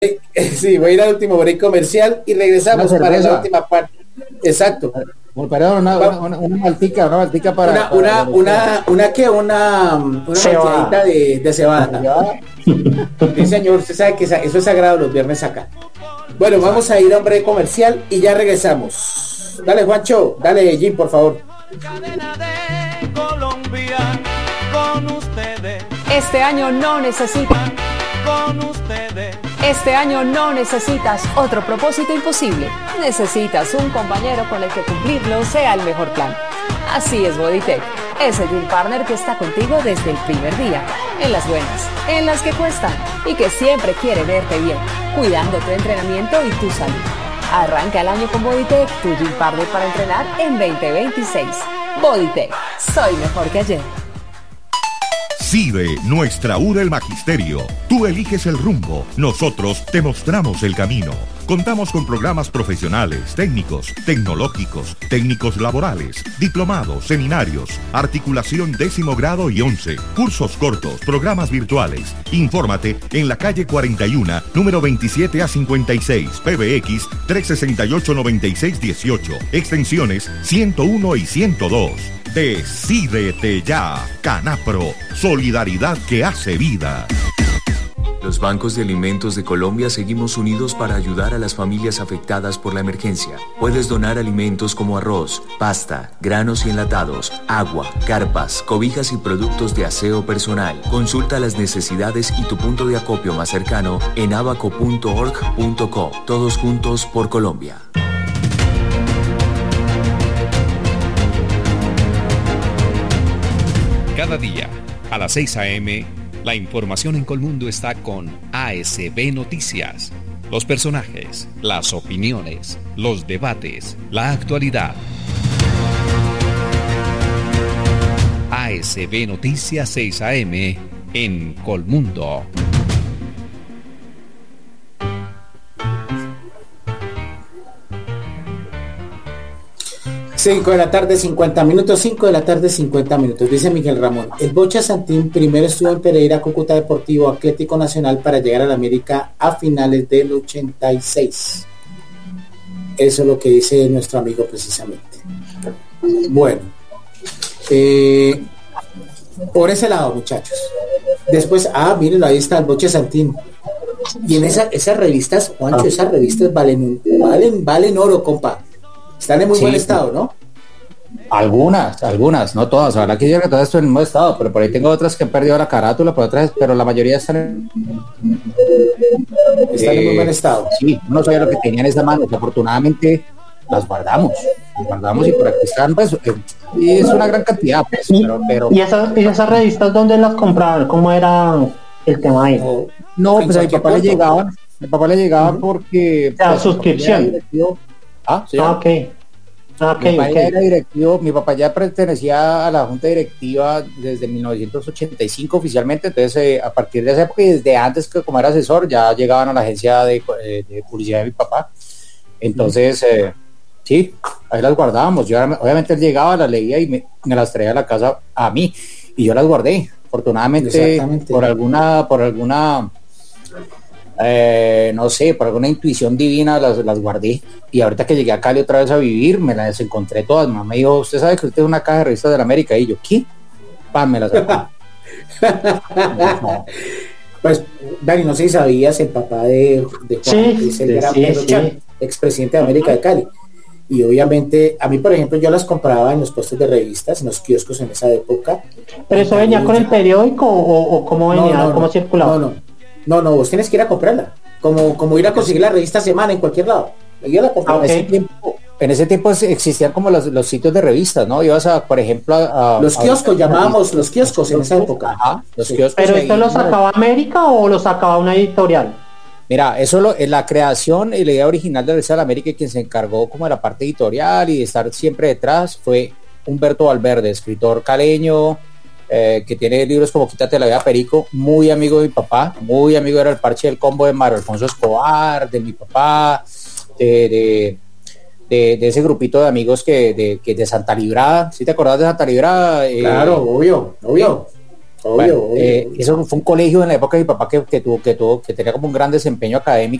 Sí, voy a ir al último break comercial y regresamos para la última parte. Exacto. Perdón, una maltica para una malteadita de cebada. Sí, señor, usted sabe que eso es sagrado los viernes acá. Bueno, vamos a ir a un break comercial y ya regresamos. Dale, Juancho, dale, Jim, por favor. Este año no necesitas. Este año no necesitas otro propósito imposible. Necesitas un compañero con el que cumplirlo sea el mejor plan. Así es Bodytech, ese gym partner que está contigo desde el primer día, en las buenas, en las que cuestan y que siempre quiere verte bien, cuidando tu entrenamiento y tu salud. Arranca el año con Bodytech, tu gym partner para entrenar en 2026. Bodytech, soy mejor que ayer. CIDE, nuestra U del Magisterio. Tú eliges el rumbo, nosotros te mostramos el camino. Contamos con programas profesionales, técnicos, tecnológicos, técnicos laborales, diplomados, seminarios, articulación 10º grado y 11, cursos cortos, programas virtuales. Infórmate en la calle 41, número 27 a 56, PBX 368-9618, extensiones 101 y 102. Decídete ya. Canapro, solidaridad que hace vida. Los bancos de alimentos de Colombia seguimos unidos para ayudar a las familias afectadas por la emergencia. Puedes donar alimentos como arroz, pasta, granos y enlatados, agua, carpas, cobijas y productos de aseo personal. Consulta las necesidades y tu punto de acopio más cercano en abaco.org.co. Todos juntos por Colombia. Cada día, a las 6 a.m., la información en Colmundo está con ASB Noticias. Los personajes, las opiniones, los debates, la actualidad. ASB Noticias 6 a.m. en Colmundo. 5 de la tarde, 50 minutos, 5 de la tarde, 50 minutos. Dice Miguel Ramón, el Bocha Santín primero estuvo en Pereira, Cúcuta Deportivo Atlético Nacional para llegar a la América a finales del 86. Eso es lo que dice nuestro amigo precisamente. Bueno, por ese lado, muchachos. Después, miren, ahí está el Bocha Santín. Y en esas revistas, Juancho, esas revistas valen oro, compa. Están en muy buen estado, ¿no? Algunas, no todas. Ahora que yo que todo esto en buen estado, pero por ahí tengo otras que han perdido la carátula, pero la mayoría están en muy buen estado. Sí, no sabía lo que tenían en esa mano, que afortunadamente las guardamos y por aquí están, pues, y es una gran cantidad, pues, pero... ¿Y esas revistas dónde las compraban? ¿Cómo era el tema ahí? No, pues a mi papá le llegaban porque... La suscripción. Okay. Era directivo, mi papá ya pertenecía a la junta directiva desde 1985 oficialmente, entonces a partir de esa época y desde antes que como era asesor ya llegaban a la agencia de publicidad de mi papá, entonces sí, ahí las guardábamos. Yo obviamente él llegaba, las leía y me las traía a la casa a mí y yo las guardé, afortunadamente por alguna no sé, por alguna intuición divina las guardé, y ahorita que llegué a Cali otra vez a vivir me las encontré todas. Mamá me dijo, usted sabe que usted es una caja de revistas de la América, y yo, ¿qué? Me las sacó. Pues Dani, no sé si sabías, el papá de Juan es el gran Pedro Chan, expresidente de América de Cali, y obviamente a mí, por ejemplo, yo las compraba en los puestos de revistas, en los kioscos en esa época. ¿Pero eso venía con el periódico o cómo venía? ¿Cómo circulaba? No, vos tienes que ir a comprarla. Como ir a conseguir la revista Semana en cualquier lado. Yo la compraba. En ese tiempo existían como los sitios de revistas, ¿no? Ibas a, por ejemplo, los kioscos, llamábamos los kioscos en esa época. Ajá, los kioscos. ¿Pero esto lo sacaba América o lo sacaba una editorial? Mira, en la creación y la idea original de la Revista de la América, y quien se encargó como de la parte editorial y de estar siempre detrás, fue Humberto Valverde, escritor caleño, que tiene libros como Quítate la vida, Perico, muy amigo de mi papá, muy amigo, era el parche del combo de Mario Alfonso Escobar, de mi papá, de ese grupito de amigos que de Santa Librada. ¿Sí te acordás de Santa Librada? Claro, obvio. Eso fue un colegio en la época de mi papá que tenía como un gran desempeño académico.